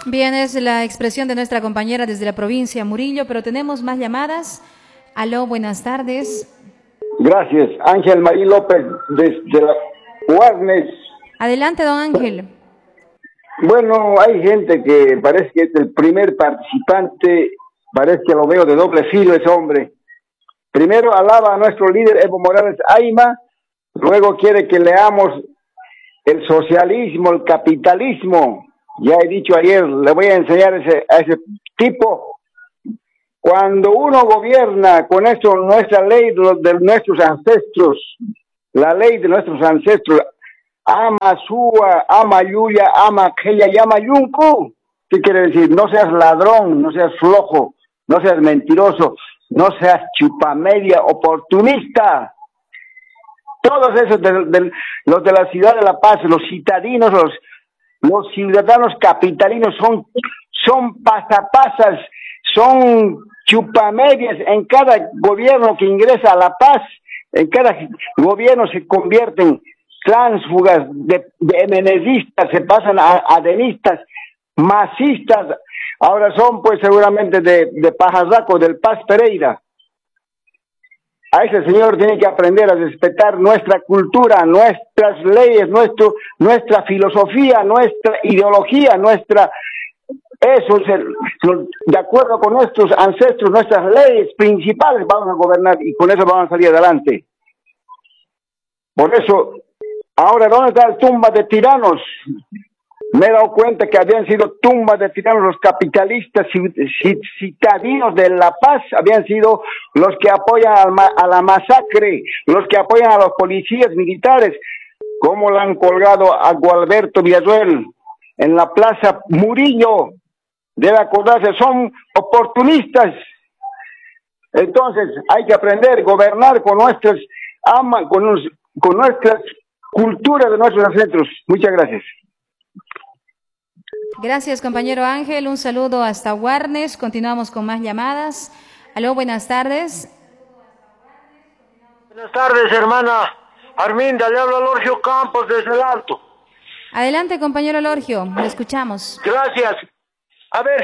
Bien, es la expresión de nuestra compañera desde la provincia Murillo, pero tenemos más llamadas. Aló, buenas tardes. Gracias, Ángel Marín López, desde la Guarnes. Adelante, don Ángel. Bueno, hay gente que parece que es el primer participante, parece que lo veo de doble filo ese hombre. Primero alaba a nuestro líder Evo Morales Ayma, luego quiere que leamos el socialismo, el capitalismo. Ya he dicho ayer, le voy a enseñar a ese tipo. Cuando uno gobierna con esto, nuestra ley de nuestros ancestros, la ley de nuestros ancestros, ama Sua, ama Yuya, ama aquella, llama Yunku. ¿Qué quiere decir? No seas ladrón, no seas flojo, no seas mentiroso, no seas chupamedia, oportunista. Todos esos los de la ciudad de La Paz, los citadinos, los ciudadanos capitalinos son pasapasas, son chupamedias. En cada gobierno que ingresa a La Paz, en cada gobierno se convierten tránsfugas de menedistas, se pasan a denistas, masistas. Ahora son pues seguramente de Pajarraco, del Paz Pereira. A ese señor tiene que aprender a respetar nuestra cultura, nuestras leyes, nuestra filosofía, nuestra ideología, de acuerdo con nuestros ancestros, nuestras leyes principales vamos a gobernar y con eso vamos a salir adelante. Por eso, ahora, ¿dónde está el tumba de tiranos? Me he dado cuenta que habían sido tumbas de tiranos los capitalistas citadinos de La Paz, habían sido los que apoyan a la masacre, los que apoyan a los policías militares, como le han colgado a Gualberto Villarruel en la Plaza Murillo. Debe acordarse, son oportunistas. Entonces hay que aprender a gobernar con nuestras culturas de nuestros ancestros. Muchas gracias. Gracias, compañero Ángel. Un saludo hasta Guarnes. Continuamos con más llamadas. Aló, buenas tardes. Buenas tardes, hermana Arminda. Le habla Lorgio Campos desde el Alto. Adelante, compañero Lorgio. Le escuchamos. Gracias. A ver,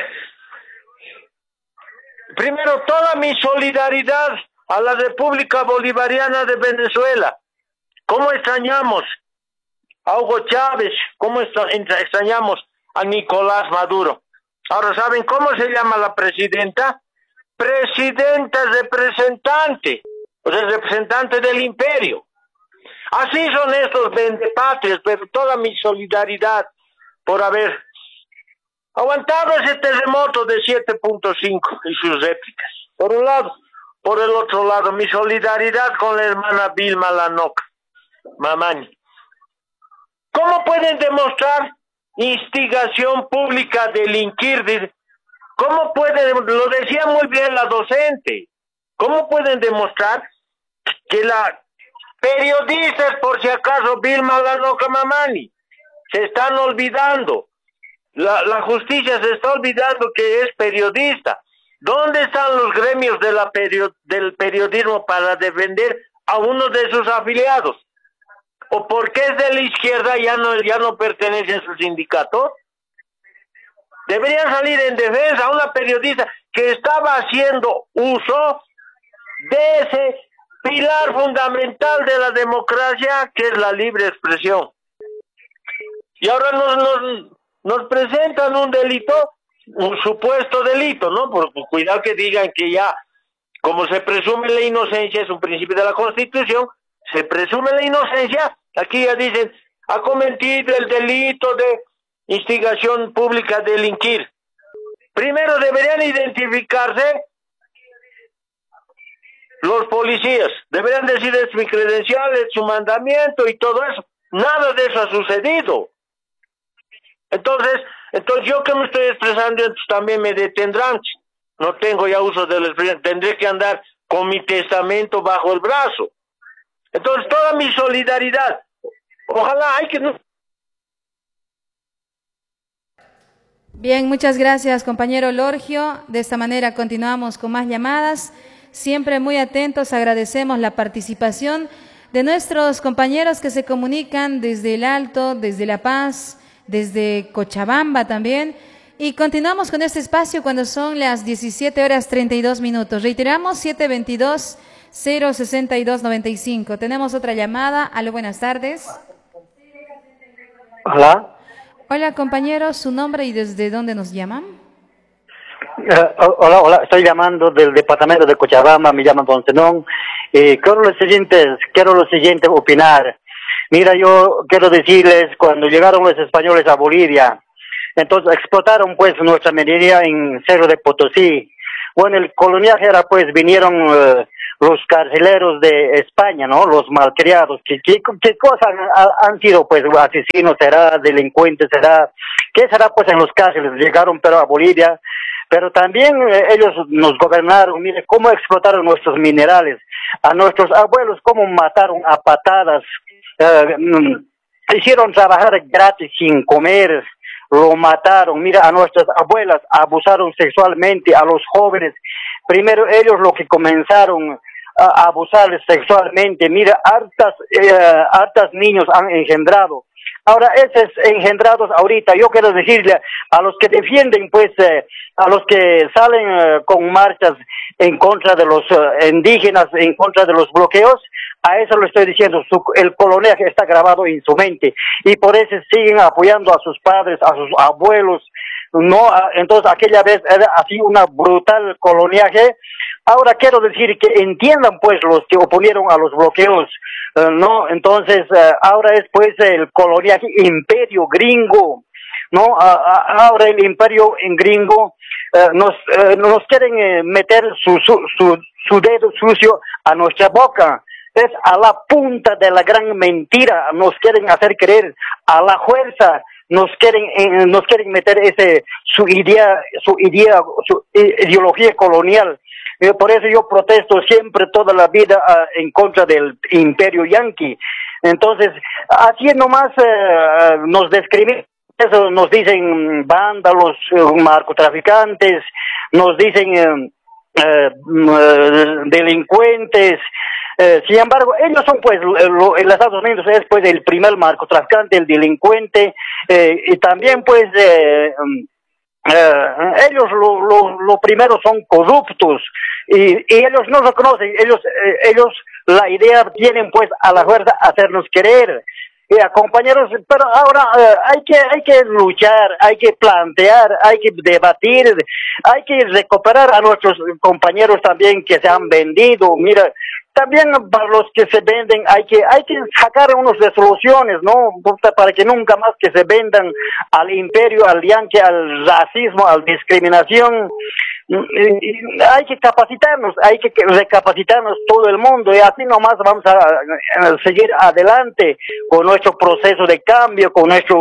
primero toda mi solidaridad a la República Bolivariana de Venezuela. ¿Cómo extrañamos a Hugo Chávez? ¿Cómo extrañamos a Nicolás Maduro? Ahora, ¿saben cómo se llama la presidenta? Presidenta representante, o sea, representante del imperio. Así son estos vendepatrias, pero toda mi solidaridad por haber aguantado ese terremoto de 7.5 y sus réplicas. Por un lado. Por el otro lado, mi solidaridad con la hermana Vilma Lanoc Mamani. ¿Cómo pueden demostrar instigación pública a delinquir? ¿Cómo pueden, lo decía muy bien la docente, cómo pueden demostrar que la periodistas, por si acaso, Vilma Lanoc Mamani, se están olvidando? La justicia se está olvidando que es periodista. ¿Dónde están los gremios del periodismo para defender a uno de sus afiliados? ¿O por qué es de la izquierda ya no pertenece a su sindicato? Deberían salir en defensa a una periodista que estaba haciendo uso de ese pilar fundamental de la democracia, que es la libre expresión. Y ahora nos presentan un delito, un supuesto delito, ¿no? Por cuidado que digan que ya, como se presume la inocencia, es un principio de la Constitución, se presume la inocencia, aquí ya dicen, ha cometido el delito de instigación pública a delinquir. Primero deberían identificarse los policías, deberían decir es mi credencial, es su mandamiento y todo eso. Nada de eso ha sucedido. Entonces yo que me estoy expresando también me detendrán. No tengo ya uso de la expresión, tendré que andar con mi testamento bajo el brazo. Entonces toda mi solidaridad. Ojalá hay que... Bien, muchas gracias, compañero Lorgio. De esta manera continuamos con más llamadas. Siempre muy atentos, agradecemos la participación de nuestros compañeros que se comunican desde el Alto, desde La Paz, desde Cochabamba también. Y continuamos con este espacio cuando son las 17:32. Reiteramos 722-062-95. Tenemos otra llamada. Aló, buenas tardes. Hola. Hola, compañero, ¿su nombre y desde dónde nos llaman? Hola, estoy llamando del departamento de Cochabamba, me llaman Don Zenón. Quiero lo siguiente opinar. Mira, yo quiero decirles, cuando llegaron los españoles a Bolivia, entonces explotaron pues nuestra minería en Cerro de Potosí. Bueno, el coloniaje era pues, vinieron los carceleros de España, ¿no? Los malcriados. ¿Qué cosas han sido pues? Asesinos será, delincuentes será. ¿Qué será pues en los cárceles? Llegaron pero a Bolivia. Pero también ellos nos gobernaron, mire cómo explotaron nuestros minerales, a nuestros abuelos cómo mataron a patadas, hicieron trabajar gratis sin comer, lo mataron, mira a nuestras abuelas abusaron sexualmente a los jóvenes, primero ellos lo que comenzaron a abusar sexualmente, mira hartas niños han engendrado. Ahora, esos engendrados ahorita, yo quiero decirle a los que defienden, pues, a los que salen con marchas en contra de los indígenas, en contra de los bloqueos, a eso lo estoy diciendo, el coloniaje está grabado en su mente y por eso siguen apoyando a sus padres, a sus abuelos, no, entonces aquella vez era así una brutal coloniaje. Ahora quiero decir que entiendan pues los que oponieron a los bloqueos, no, entonces ahora es pues el coloniaje imperio gringo, no, ahora el imperio en gringo nos quieren meter su dedo sucio a nuestra boca. Es a la punta de la gran mentira, nos quieren hacer creer a la fuerza, nos quieren meter su ideología colonial. Por eso yo protesto siempre toda la vida en contra del imperio yanqui. Entonces, así nomás nos describen, eso nos dicen vándalos, narcotraficantes, nos dicen delincuentes. Sin embargo, ellos son pues, en los Estados Unidos es pues el primer narcotraficante, el delincuente, y también pues ellos lo primero son corruptos y ellos no lo conocen, ellos la idea tienen pues a la fuerza hacernos querer. Compañeros, pero ahora hay que luchar, hay que plantear, hay que debatir, hay que recuperar a nuestros compañeros también que se han vendido. Mira, también para los que se venden hay que sacar unas resoluciones, ¿no? Para que nunca más que se vendan al imperio, al yanqui, al racismo, a la discriminación. Hay que capacitarnos, hay que recapacitarnos todo el mundo y así nomás vamos a seguir adelante con nuestro proceso de cambio, con nuestro...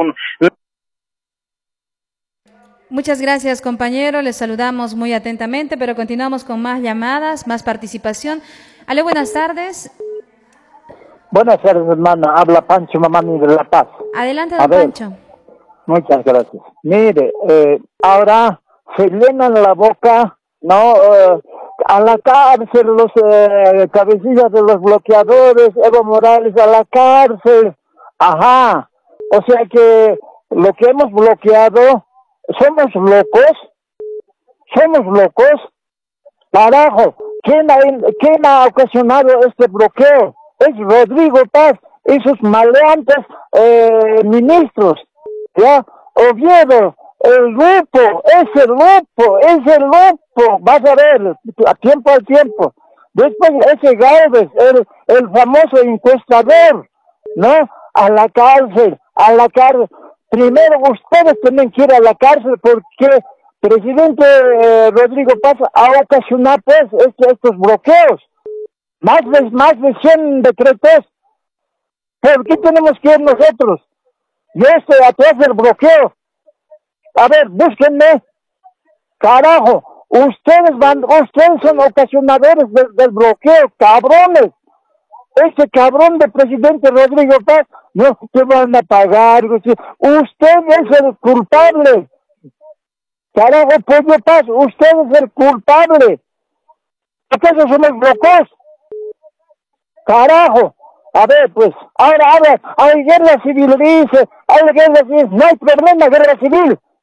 Muchas gracias, compañero. Les saludamos muy atentamente, pero continuamos con más llamadas, más participación. Aló, buenas tardes. Buenas tardes, hermana. Habla Pancho Mamani de La Paz. Adelante, don Pancho. Muchas gracias. Mire, ahora se llenan la boca, ¿no? A la cárcel, los cabecillas de los bloqueadores, Evo Morales a la cárcel. Ajá. O sea que lo que hemos bloqueado, ¿somos locos? ¿Somos locos? Carajo, ¿quién ha ocasionado este bloqueo? Es Rodrigo Paz y sus maleantes ministros, ¿ya? Oviedo, el grupo, ese grupo, vas a ver, a tiempo al tiempo. Después ese Gálvez, el famoso encuestador, ¿no? A la cárcel. Primero ustedes tienen que ir a la cárcel porque presidente Rodrigo Paz ha ocasionado pues estos bloqueos. Más de 100 decretos. ¿Por qué tenemos que ir nosotros? Yo estoy atrás del bloqueo. A ver, búsquenme. Carajo, ustedes son ocasionadores del bloqueo, cabrones. Ese cabrón de presidente Rodrigo Paz, no, te van a pagar. Usted es el culpable. Carajo, Pedro Paz, usted es el culpable. ¿Acaso somos locos? Carajo. A ver, pues, ahora, hay guerra civil, dice, hay guerra civil, no hay problema, guerra civil.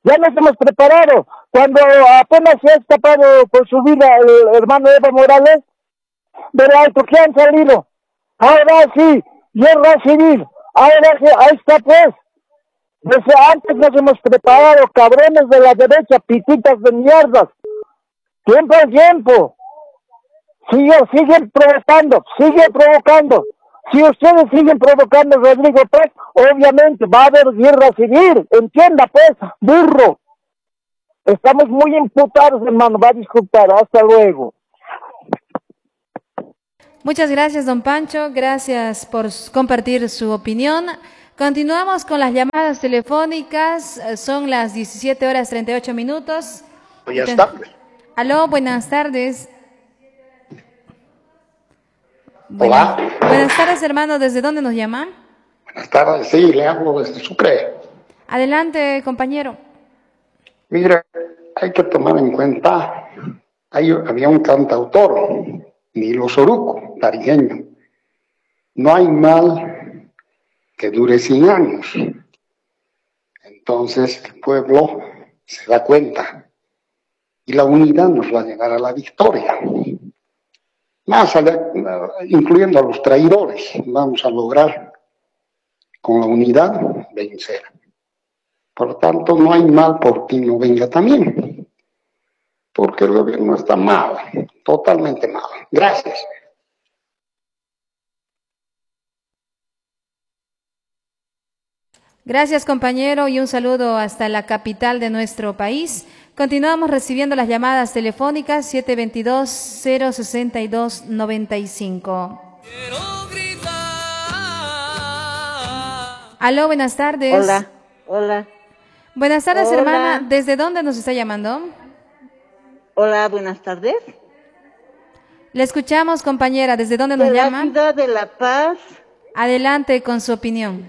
Ya nos hemos preparado. Cuando apenas se ha escapado por su vida el hermano Evo Morales, del auto que han salido. Ahora sí, guerra civil. Ahora sí, ahí está pues. Desde antes nos hemos preparado, cabrones de la derecha, pititas de mierdas. Tiempo al tiempo. Siguen provocando, siguen provocando. Si ustedes siguen provocando, Rodrigo Paz, obviamente va a haber guerra civil. Entienda pues, burro. Estamos muy imputados, hermano. Va a disculpar. Hasta luego. Muchas gracias, don Pancho. Gracias por compartir su opinión. Continuamos con las llamadas telefónicas. Son las 17:38. Buenas tardes. Aló, buenas tardes. Hola. Buenas tardes, hermano. ¿Desde dónde nos llaman? Buenas tardes, sí, le hablo desde Sucre. Adelante, compañero. Mire, hay que tomar en cuenta, había un cantautor, Nilo Soruco, tarijeño. No hay mal que dure 100 años. Entonces el pueblo se da cuenta y la unidad nos va a llevar a la victoria. Más allá, incluyendo a los traidores, vamos a lograr con la unidad vencer. Por lo tanto, no hay mal por quien no venga también, porque el gobierno está mal, totalmente mal. Gracias. Gracias, compañero, y un saludo hasta la capital de nuestro país. Continuamos recibiendo las llamadas telefónicas 722-062-95. Aló, buenas tardes. Hola, hola. Buenas tardes, Hola. hermana. ¿Desde dónde nos está llamando? Hola, buenas tardes. Le escuchamos, compañera. ¿Desde dónde nos De la llama? ciudad de La Paz. Adelante con su opinión.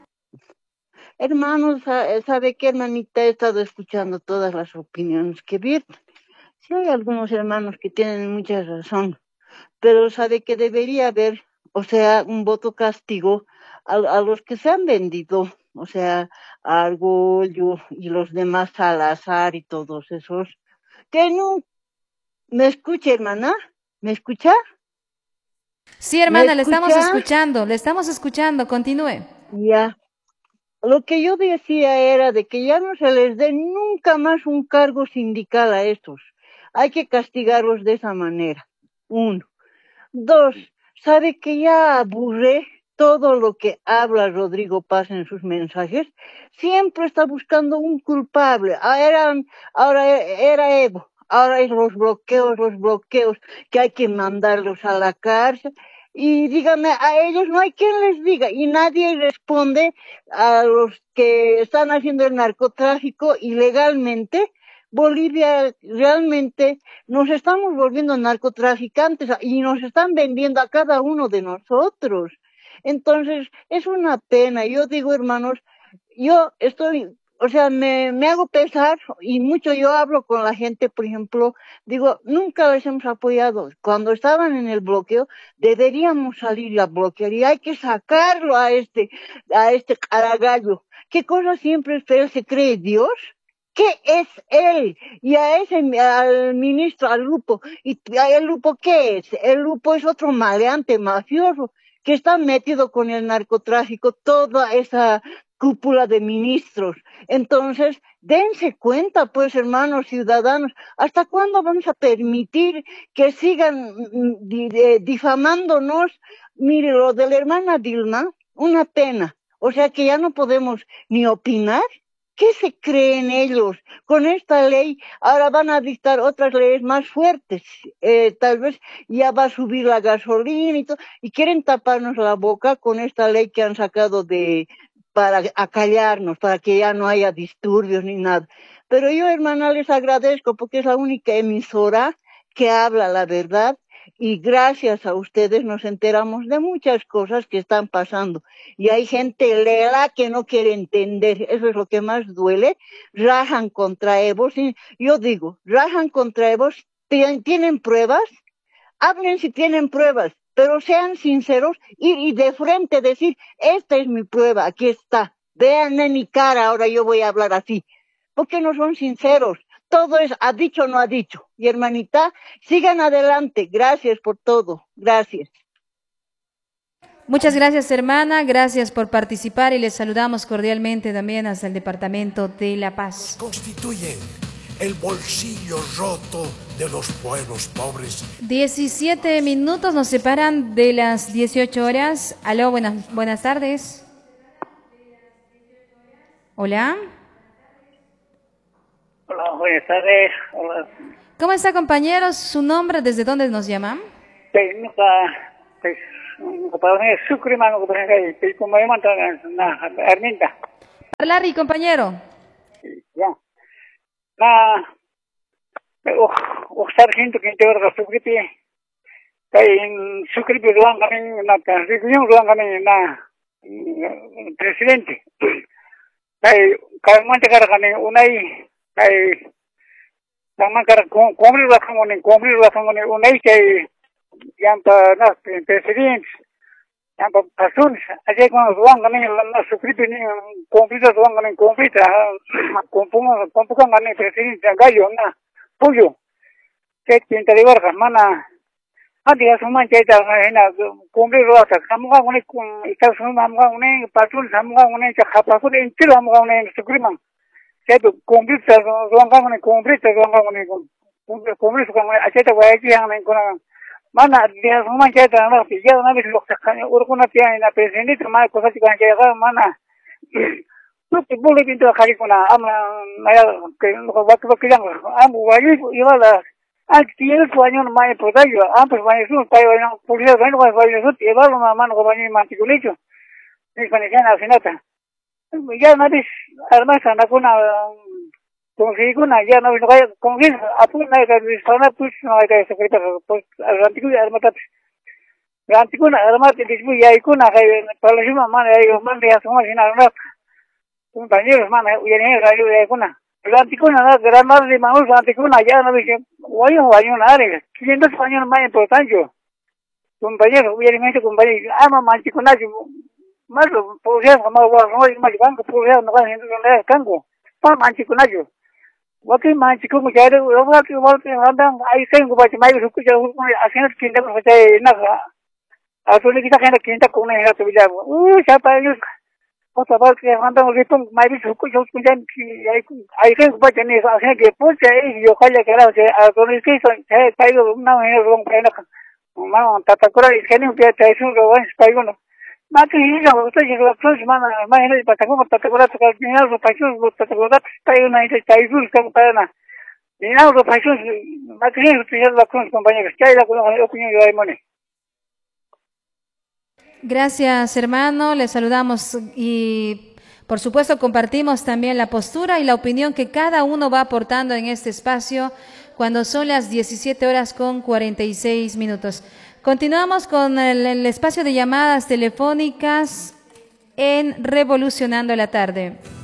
Hermanos, ¿sabe qué, hermanita? He estado escuchando todas las opiniones que vi. Sí hay algunos hermanos que tienen mucha razón, pero sabe que debería haber, o sea, un voto castigo a los que se han vendido, o sea, a Argollo y los demás Salazar y todos esos. Que no, ¿me escucha, hermana? ¿Me escucha? Sí, hermana, ¿Me le estamos escucha? escuchando, continúe. Ya. Lo que yo decía era de que ya no se les dé nunca más un cargo sindical a estos. Hay que castigarlos de esa manera. Uno. Dos, sabe que ya aburre todo lo que habla Rodrigo Paz en sus mensajes. Siempre está buscando un culpable. Ahora era Evo. Ahora es los bloqueos, que hay que mandarlos a la cárcel. Y dígame, a ellos no hay quien les diga. Y nadie responde a los que están haciendo el narcotráfico ilegalmente. Bolivia realmente nos estamos volviendo narcotraficantes y nos están vendiendo a cada uno de nosotros. Entonces, es una pena. Yo digo, hermanos, yo estoy, o sea, me hago pesar y mucho yo hablo con la gente, por ejemplo, digo, nunca les hemos apoyado. Cuando estaban en el bloqueo, deberíamos salir a bloquear y hay que sacarlo a este caragallo. ¿Qué cosa siempre él se cree Dios? ¿Qué es él? Y al ministro, al Lupo. ¿Y el Lupo qué es? El Lupo es otro maleante mafioso que está metido con el narcotráfico, toda esa cúpula de ministros. Entonces, dense cuenta, pues, hermanos ciudadanos, ¿hasta cuándo vamos a permitir que sigan difamándonos? Mire, lo de la hermana Dilma, una pena. O sea que ya no podemos ni opinar. ¿Qué se creen ellos? Con esta ley ahora van a dictar otras leyes más fuertes. Tal vez ya va a subir la gasolina y todo. Y quieren taparnos la boca con esta ley que han sacado para acallarnos, para que ya no haya disturbios ni nada. Pero yo, hermana, les agradezco porque es la única emisora que habla la verdad. Y gracias a ustedes nos enteramos de muchas cosas que están pasando. Y hay gente lela que no quiere entender. Eso es lo que más duele. Rajan contra Evo. Sí, yo digo, rajan contra Evo. ¿Tienen pruebas? Hablen si tienen pruebas, pero sean sinceros y de frente decir, esta es mi prueba, aquí está. Vean en mi cara, ahora yo voy a hablar así. ¿Por qué no son sinceros? Todo es ha dicho o no ha dicho. Y hermanita, sigan adelante. Gracias por todo. Gracias. Muchas gracias, hermana. Gracias por participar y les saludamos cordialmente también hasta el Departamento de La Paz. Constituyen el bolsillo roto de los pueblos pobres. 17 minutos nos separan de las 18 horas. Aló, buenas tardes. Hola. Hola, buenas tardes. Hola. ¿Cómo está, compañeros? ¿Su nombre? ¿Desde dónde nos llaman? Parlari, compañero. Ya. Sargento que te verga sukripi. Sukripi ruang kami na ruang kami na presidente. Kaya kami unay Tama kara komri lakangone unai kay yang pa na president yang pa pasun aja ko ruang kami na sukriti ni komplita ruang kami komplita kompungan kami president gayo na puyo kay tinterior ka mana adi asuman kay ta na komri ruang ta samuga ngone ita samuga ngone pasun samuga ngone chakapa ko intil samuga ngone sukrimang itu komplit ruang kami aceta wajib yang nengkona mana dia semua aceta nak tiga nabi loksakannya urukuna tiang ina presiden itu mana kosa tiga aceta mana tu boleh pintu kali kuna ama naya waktu yang amu wajib iwala tiada tuanya nama potajo ampun banyak tu tayo yang polisi kan wajib tu iwala mana kau banyak mati kulicu ni paniknya asinata ya nabi además anda con consigo na ya nabi no consigo apu na ka sana push no ka secretario pues rantiku armata rantiku na armata disbu ya ikuna ka palasi mana ya man dia semua sina na compañeros mana ya ni radio ya ikuna rantiku na grammar de manu rantiku na ya nabi wayo na are 500 años más importante compañeros ya ni me compañero ama mantiku na mas polisi sama orang más banco polisi no kan hendak kanggo pa manchiku najo waktu manchiku mencari waktu handang ai kan gua baca mai suku jauh akhirnya kinta percaya nak atau kita kena kinta kau ni satu bila siapa itu kau sabar ke handang lipung mai suku jauh kinta ai kan gua baca ni akhirnya dia percaya yo kaya kala se atau ni saya tahu na ini ruang pernah mau tata kura iskani dia tahu ruang tahu no Maka hiyo utaje approach mana mahali patakuwa patakura tukajina paisho patakura tayo na ite taizu kama pana dinao paisho maka hiyo utaje la con compañeros que hay la opinión yo hay mone. Gracias, hermano, les saludamos y por supuesto compartimos también la postura y la opinión que cada uno va aportando en este espacio cuando son las 17 horas con 46 minutos. Continuamos con el espacio de llamadas telefónicas en Revolucionando la Tarde.